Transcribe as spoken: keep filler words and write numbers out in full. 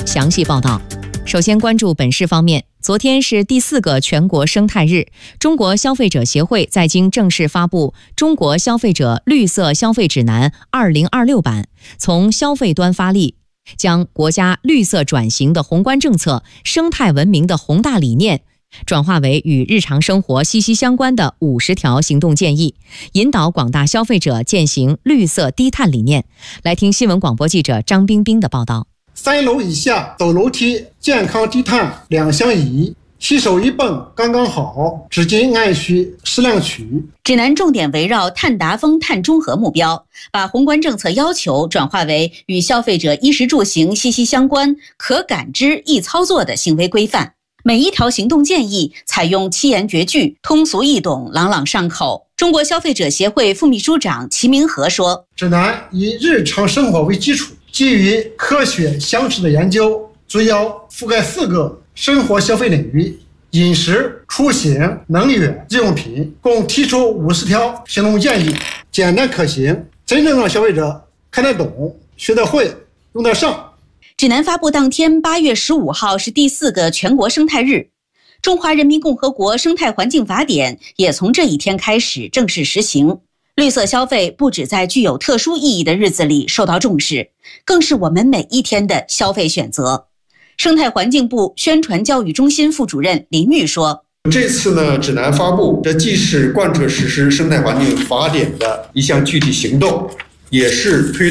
详细报道。首先关注本市方面，昨天是第四个全国生态日，中国消费者协会在京正式发布《中国消费者绿色消费指南（二零二六版）》，从消费端发力，将国家绿色转型的宏观政策、生态文明的宏大理念转化为与日常生活息息相关的五十条行动建议，引导广大消费者践行绿色低碳理念。来听新闻广播记者张冰冰的报道。 三楼以下走楼梯，健康低碳两相宜，洗手一泵刚刚好，纸巾按需适量取。 指南重点围绕碳达峰、碳中和目标，把宏观政策要求转化为与消费者衣食住行息息相关、可感知、易操作的行为规范。每一条行动建议采用七言绝句，通俗易懂，朗朗上口。中国消费者协会副秘书长齐明和说：“ 指南以日常生活为基础，基于科学详实的研究，主要覆盖四个生活消费领域：饮食、出行、能源、日用品，共提出五十条行动建议，简单可行，真正让消费者看得懂、学得会、用得上。” 指南发布当天，八月十五号是第四个全国生态日，中华人民共和国生态环境法典也从这一天开始正式实行。绿色消费不只在具有特殊意义的日子里受到重视，更是我们每一天的消费选择。生态环境部宣传教育中心副主任林玉说：“ 这次呢，指南发布，这既是贯彻实施生态环境法典的一项具体行动，也是推